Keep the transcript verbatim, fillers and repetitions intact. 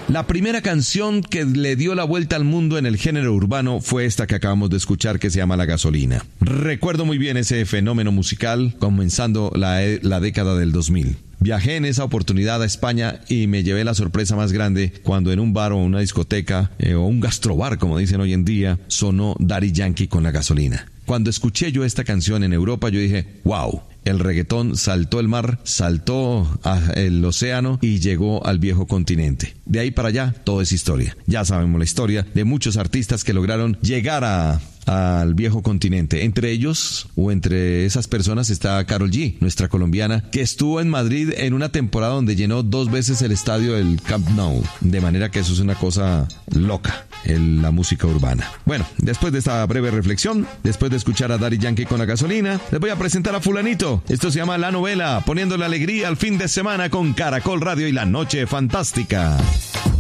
La primera canción que le dio la vuelta al mundo en el género urbano fue esta que acabamos de escuchar, que se llama La Gasolina. Recuerdo muy bien ese fenómeno musical comenzando la, la década del dos mil. Viajé en esa oportunidad a España y me llevé la sorpresa más grande cuando en un bar o una discoteca eh, o un gastrobar, como dicen hoy en día, sonó Daddy Yankee con La Gasolina. Cuando escuché yo esta canción en Europa, yo dije, wow, el reggaetón saltó el mar, saltó el océano y llegó al viejo continente. De ahí para allá, todo es historia. Ya sabemos la historia de muchos artistas que lograron llegar a... al viejo continente. Entre ellos, o entre esas personas, está Karol G, nuestra colombiana, que estuvo en Madrid en una temporada donde llenó dos veces el estadio del Camp Nou. De manera que eso es una cosa loca, en la música urbana. Bueno, después de esta breve reflexión, después de escuchar a Daddy Yankee con La Gasolina, les voy a presentar a fulanito. Esto se llama La Novela, poniéndole alegría al fin de semana con Caracol Radio y La Noche Fantástica.